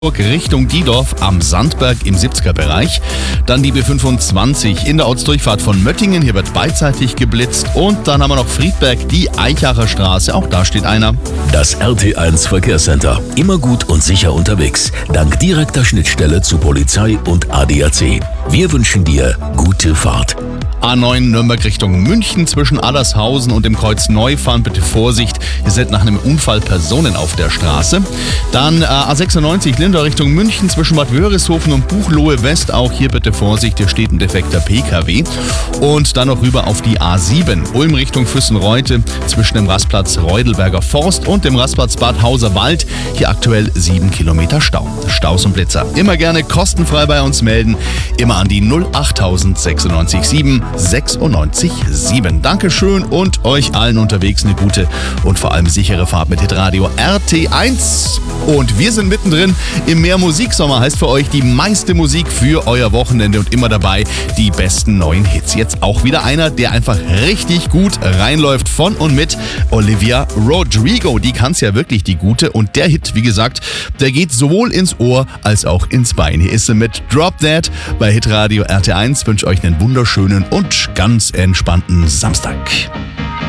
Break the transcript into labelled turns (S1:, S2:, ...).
S1: Richtung Diedorf am Sandberg im 70er Bereich. Dann die B25 in der Ortsdurchfahrt von Möttingen. Hier wird beidseitig geblitzt. Und dann haben wir noch Friedberg, die Eichacher Straße. Auch da steht einer.
S2: Das RT1 Verkehrscenter. Immer gut und sicher unterwegs. Dank direkter Schnittstelle zu Polizei und ADAC. Wir wünschen dir gute Fahrt.
S1: A9 Nürnberg Richtung München zwischen Allershausen und dem Kreuz Neufahren. Bitte Vorsicht, hier sind nach einem Unfall Personen auf der Straße. Dann A96 Lindau Richtung München zwischen Bad Wörishofen und Buchloe West. Auch hier bitte Vorsicht, hier steht ein defekter PKW. Und dann noch rüber auf die A7 Ulm Richtung Füssenreute zwischen dem Rastplatz Reudelberger Forst und dem Rastplatz Bad Hauser Wald. Hier aktuell 7 Kilometer Stau. Staus und Blitzer immer gerne kostenfrei bei uns melden. Immer an die 08096 967. Dankeschön und euch allen unterwegs eine gute und vor allem sichere Fahrt mit Hitradio RT1. Und wir sind mittendrin im Mehr Musiksommer. Heißt für euch die meiste Musik für euer Wochenende und immer dabei die besten neuen Hits. Jetzt auch wieder einer, der einfach richtig gut reinläuft von und mit Olivia Rodrigo. Die kann's ja wirklich, die gute. Und der Hit, wie gesagt, der geht sowohl ins Ohr als auch ins Bein. Hier ist sie mit Drop That bei Hitradio RT1. Ich wünsche euch einen wunderschönen und ganz entspannten Samstag.